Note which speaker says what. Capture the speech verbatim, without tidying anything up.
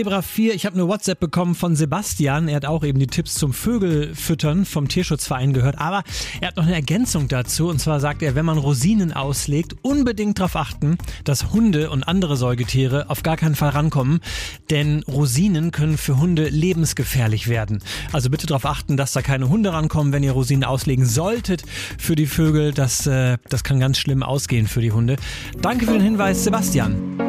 Speaker 1: Zebra vier, ich habe eine WhatsApp bekommen von Sebastian. Er hat auch eben die Tipps zum Vögelfüttern vom Tierschutzverein gehört. Aber er hat noch eine Ergänzung dazu. Und zwar sagt er, wenn man Rosinen auslegt, unbedingt darauf achten, dass Hunde und andere Säugetiere auf gar keinen Fall rankommen. Denn Rosinen können für Hunde lebensgefährlich werden. Also bitte darauf achten, dass da keine Hunde rankommen, wenn ihr Rosinen auslegen solltet für die Vögel. Das, äh, das kann ganz schlimm ausgehen für die Hunde. Danke für den Hinweis, Sebastian.